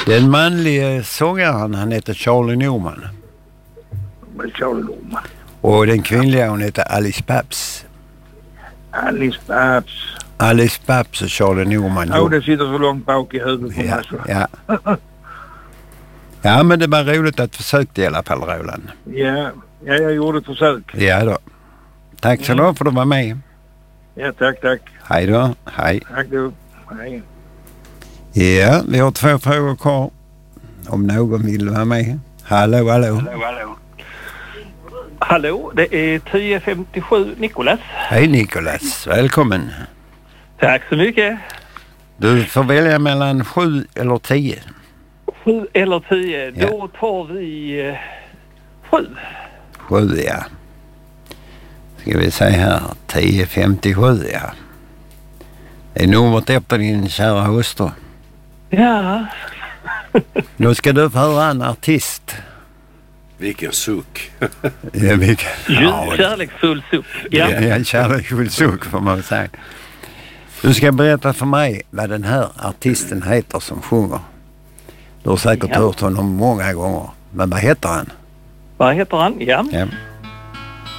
Den manliga sångaren, han heter Charlie Norman. Charlie Norman. Och den kvinnliga, hon heter Alice Babs. Alice Babs. Alice Babs och Charlie Norman. Ja, det sitter så långt bak i huvudet på mig. Ja. Ja, men det var roligt att försökte i alla fall, Roland. Ja, jag gjorde ett försök. Ja då. Tack så då för att du var med. Ja, tack. Hej då. Hej. Tack då. Hej. Ja, vi har 2 frågor kvar. Om någon vill vara med. Hallå. Hallå, det är 1057 Nikolas. Hej Nikolas, välkommen. Tack så mycket. Du får välja mellan 7 eller 10. 7 eller 10, ja. Då tar vi 7. 7, ja. Ska vi säga här, 1057, ja. Det är numret efter din kära hustru. Ja. Nu ska du få höra en artist. Vilken suck. Ja, Kärleksfull suck. Ja, en kärleksfull suck får man säga. Du ska berätta för mig vad den här artisten heter som sjunger. Du har säkert hört honom många gånger. Men vad heter han? Vad heter han? Ja. Ja.